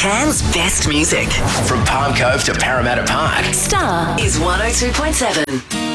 Cairns' best music. From Palm Cove to Parramatta Park. Star is 102.7.